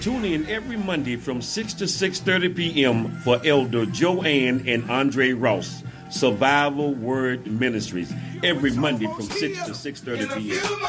Tune in every Monday from 6 to 6:30 p.m. for Elder Joanne and Andre Ross, Survival Word Ministries, every Monday from 6 to 6:30 p.m.